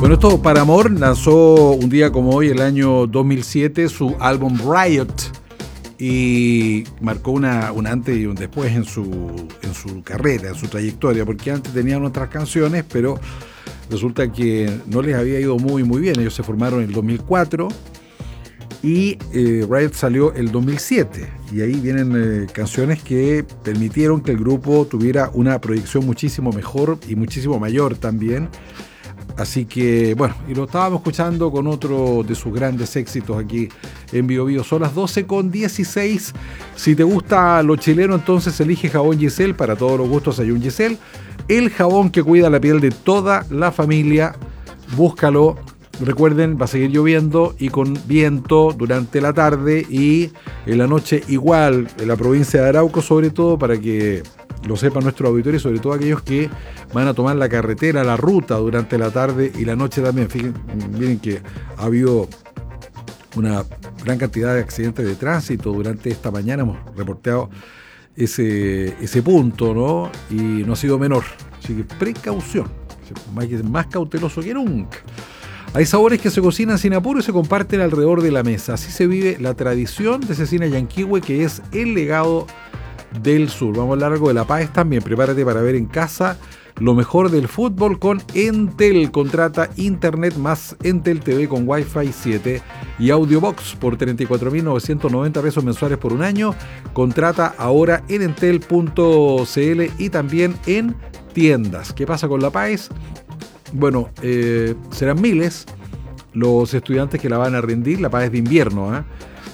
Bueno, esto Paramore lanzó un día como hoy, el año 2007, su álbum Riot y marcó un antes y un después en su carrera, en su trayectoria, porque antes tenían otras canciones, pero resulta que no les había ido muy bien. Ellos se formaron en el 2004 y Riot salió el 2007, y ahí vienen canciones que permitieron que el grupo tuviera una proyección muchísimo mejor y muchísimo mayor también. Así que, bueno, y lo estábamos escuchando con otro de sus grandes éxitos aquí en Bio Bio. Son las 12:16. Si te gusta lo chileno, entonces elige jabón Giselle. Para todos los gustos hay un Giselle. El jabón que cuida la piel de toda la familia. Búscalo. Recuerden, va a seguir lloviendo y con viento durante la tarde y en la noche igual, en la provincia de Arauco sobre todo, para que lo sepan nuestros auditores, sobre todo aquellos que van a tomar la carretera, la ruta durante la tarde y la noche también. Fíjense, miren que ha habido una gran cantidad de accidentes de tránsito durante esta mañana. Hemos reportado ese punto, ¿no? Y no ha sido menor. Así que precaución, más cauteloso que nunca. Hay sabores que se cocinan sin apuro y se comparten alrededor de la mesa. Así se vive la tradición de Cecina Yanquihue, que es el legado del sur. Vamos a largo de la Páez también. Prepárate para ver en casa lo mejor del fútbol con Entel. Contrata Internet más Entel TV con Wi-Fi 7 y Audiobox por 34.990 pesos mensuales por un año. Contrata ahora en entel.cl y también en tiendas. ¿Qué pasa con la Páez? Bueno, serán miles los estudiantes que la van a rendir, la Páez de invierno,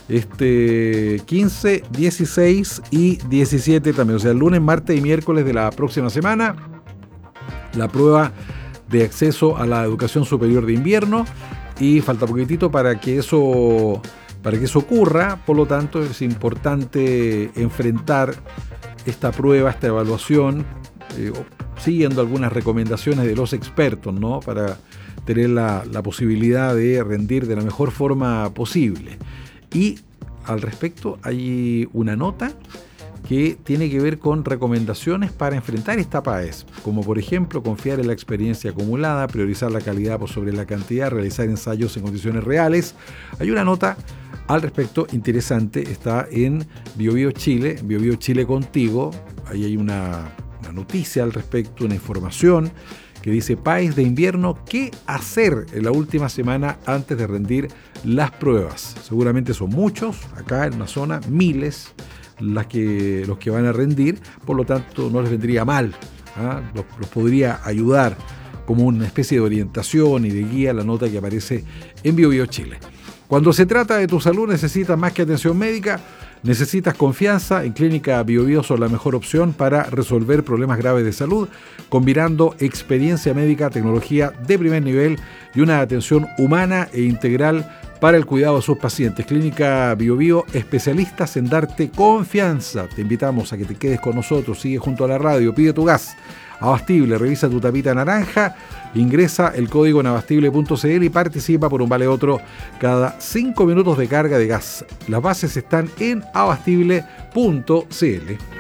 15, 16 y 17 también, o sea, el lunes, martes y miércoles de la próxima semana, la prueba de acceso a la educación superior de invierno, y falta poquitito para que eso ocurra. Por lo tanto, es importante enfrentar esta prueba, esta evaluación, siguiendo algunas recomendaciones de los expertos, ¿no? Para tener la posibilidad de rendir de la mejor forma posible. Y al respecto hay una nota que tiene que ver con recomendaciones para enfrentar esta Páez, como por ejemplo confiar en la experiencia acumulada, priorizar la calidad por sobre la cantidad, realizar ensayos en condiciones reales. Hay una nota al respecto interesante, está en Bio Bio Chile, Bio Bio Chile Contigo. Ahí hay una noticia al respecto, una información que dice: Páez de invierno, ¿qué hacer en la última semana antes de rendir las pruebas? Seguramente son muchos, acá en una zona, miles los que van a rendir, por lo tanto no les vendría mal, los podría ayudar como una especie de orientación y de guía la nota que aparece en Bio Bio Chile. Cuando se trata de tu salud necesitas más que atención médica, necesitas confianza. En Clínica Bio Bio son la mejor opción para resolver problemas graves de salud, combinando experiencia médica, tecnología de primer nivel y una atención humana e integral para el cuidado de sus pacientes. Clínica Bio Bio, especialistas en darte confianza. Te invitamos a que te quedes con nosotros, sigue junto a la radio, pide tu gas Abastible, revisa tu tapita naranja, ingresa el código en abastible.cl y participa por un vale otro cada 5 minutos de carga de gas. Las bases están en abastible.cl.